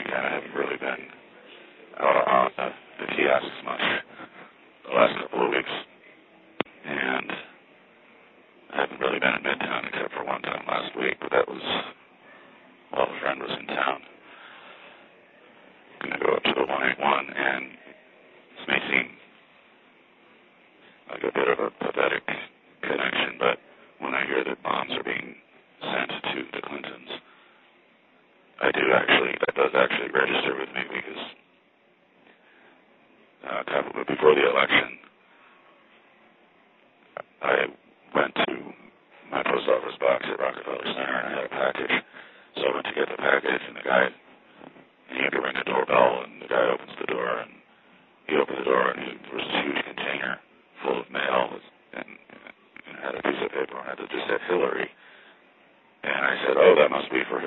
again. I haven't really been out on the kiosks much the last couple of weeks. And I haven't really been in Midtown except for one time last week, but that was while a friend was in town. I'm going to go up to the 181, and this may seem like a bit of a pathetic connection, but when I hear that bombs are being sent to the Clintons, that does actually register with me because before the election, I went to my post office box at Rockefeller Center and I had a package. So I went to get the package, and he had to ring the doorbell, and the guy opens the door, and he opened the door, and there was this huge container full of mail, and it had a piece of paper on it that just said Hillary. And I said, oh, that must be for Hillary.